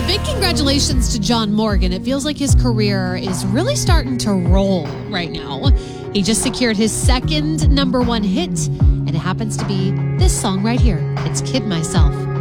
Big congratulations to John Morgan. It feels like his career is really starting to roll right now. He just secured his second #1 hit, and it happens to be this song right here. It's Kid Myself.